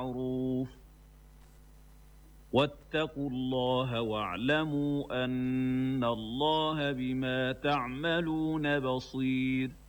بِالْمَعْرُوفِ ۖ وَاتَّقُوا اللَّهَ وَاعْلَمُوا أَنَّ اللَّهَ بِمَا تَعْمَلُونَ بَصِيرٌ.